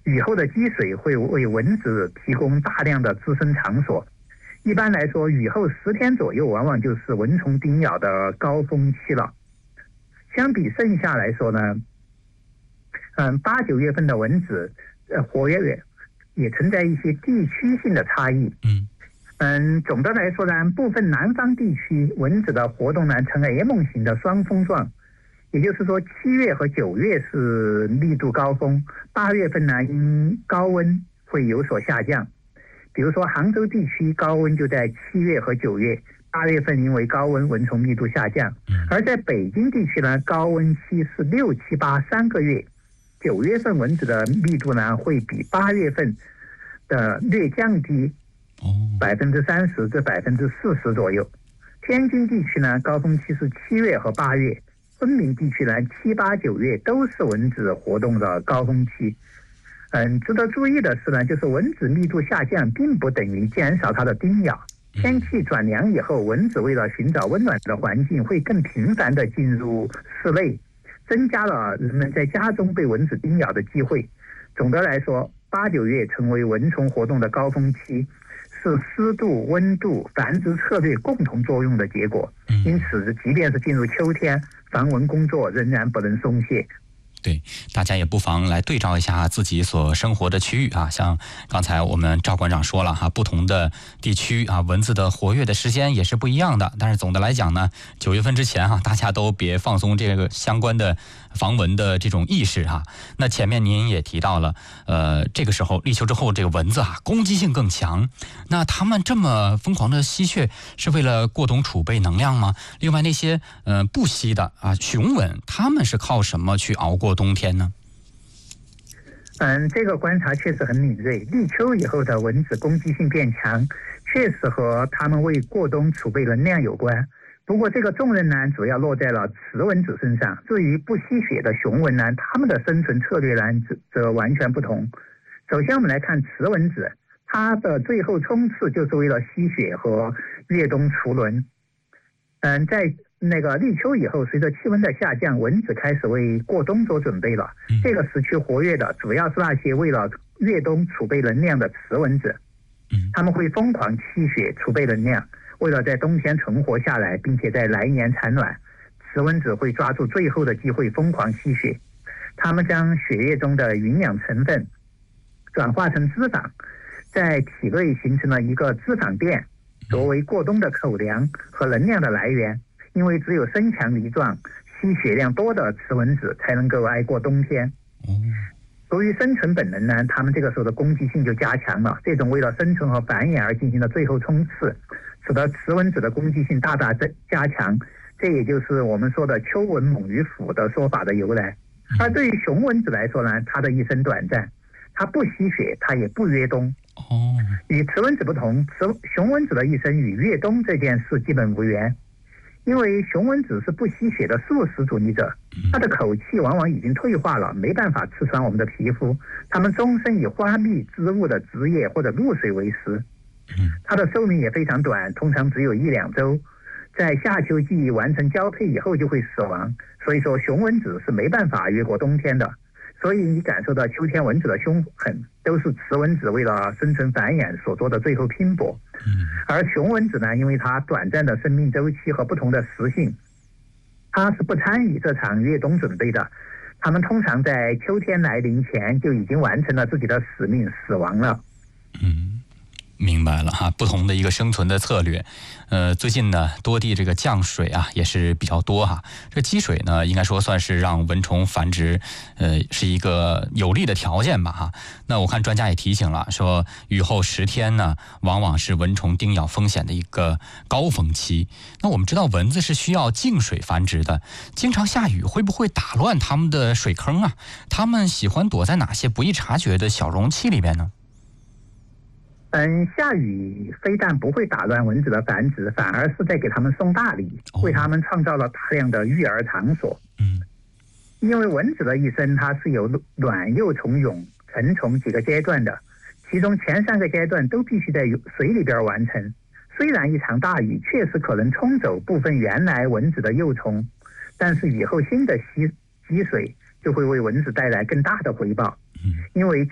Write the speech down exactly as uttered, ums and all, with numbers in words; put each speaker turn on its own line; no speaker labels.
雨后的积水会为蚊子提供大量的滋生场所。一般来说，雨后十天左右，往往就是蚊虫叮咬的高峰期了。相比盛夏来说呢，嗯，八九月份的蚊子，呃，活跃也存在一些地区性的差异。
嗯
嗯，总的来说呢，部分南方地区蚊子的活动呢呈 M 型的双峰状，也就是说，七月和九月是密度高峰，八月份呢因高温会有所下降。比如说杭州地区高温就在七月和九月，八月份因为高温蚊虫密度下降。而在北京地区呢，高温期是六七八三个月，九月份蚊子的密度呢会比八月份的略降低百分之三十至百分之四十左右。天津地区呢，高峰期是七月和八月，昆明地区呢七八九月都是蚊子活动的高峰期。嗯，值得注意的是呢，就是蚊子密度下降并不等于减少它的叮咬。天气转凉以后，蚊子为了寻找温暖的环境，会更频繁地进入室内，增加了人们在家中被蚊子叮咬的机会。总的来说，八九月成为蚊虫活动的高峰期，是湿度、温度、繁殖策略共同作用的结果。因此，即便是进入秋天，防蚊工作仍然不能松懈。
对，大家也不妨来对照一下自己所生活的区域啊，像刚才我们赵馆长说了哈，不同的地区啊，蚊子的活跃的时间也是不一样的。但是总的来讲呢，九月份之前哈，大家都别放松这个相关的防蚊的这种意识哈。那前面您也提到了，呃，这个时候立秋之后，这个蚊子啊，攻击性更强。那他们这么疯狂的吸血，是为了过冬储备能量吗？另外那些呃不吸的啊，雄蚊，他们是靠什么去熬过冬天呢？
嗯，这个观察确实很敏锐。立秋以后的蚊子攻击性变强，确实和他们为过冬储备能量有关。不过这个重任呢，主要落在了雌蚊子身上。至于不吸血的雄蚊呢，它们的生存策略呢，则完全不同。首先我们来看雌蚊子，它的最后冲刺就是为了吸血和越冬除蚊。嗯，在那个立秋以后，随着气温的下降，蚊子开始为过冬做准备了。这个时期活跃的主要是那些为了越冬储备能量的雌蚊子，他们会疯狂吸血储备能量，为了在冬天存活下来，并且在来年产卵。雌蚊子会抓住最后的机会疯狂吸血，它们将血液中的营养成分转化成脂肪，在体内形成了一个脂肪垫，作为过冬的口粮和能量的来源。因为只有身强力壮、吸血量多的雌蚊子才能够挨过冬天。由于生存本能呢，它们这个时候的攻击性就加强了。这种为了生存和繁衍而进行的最后冲刺，使得雌蚊子的攻击性大大加强。这也就是我们说的秋蚊猛于虎的说法的由来。而对于雄蚊子来说呢，它的一生短暂，它不吸血，它也不越冬。与雌蚊子不同，雌雄蚊子的一生与越冬这件事基本无缘。因为雄蚊子是不吸血的素食主义者，它的口气往往已经退化了，没办法刺穿我们的皮肤。它们终身以花蜜植物的汁液或者露水为食，它的寿命也非常短，通常只有一两周，在夏秋季完成交配以后就会死亡。所以说雄蚊子是没办法越过冬天的。所以你感受到秋天蚊子的凶狠，都是雌蚊子为了生存繁衍所做的最后拼搏。而雄蚊子呢，因为它短暂的生命周期和不同的食性，它是不参与这场越冬准备的。它们通常在秋天来临前就已经完成了自己的使命，死亡了。
嗯，明白了哈，不同的一个生存的策略。呃，最近呢，多地这个降水啊也是比较多哈。这积水呢，应该说算是让蚊虫繁殖，呃，是一个有利的条件吧哈。那我看专家也提醒了，说雨后十天呢，往往是蚊虫叮咬风险的一个高峰期。那我们知道蚊子是需要静水繁殖的，经常下雨会不会打乱它们的水坑啊？它们喜欢躲在哪些不易察觉的小容器里边呢？
嗯，下雨非但不会打乱蚊子的繁殖，反而是在给它们送大礼，为它们创造了大量的育儿场所。
嗯，
因为蚊子的一生它是由卵、幼虫、蛹、成虫几个阶段的，其中前三个阶段都必须在水里边完成。虽然一场大雨确实可能冲走部分原来蚊子的幼虫，但是以后新的积积水就会为蚊子带来更大的回报。因为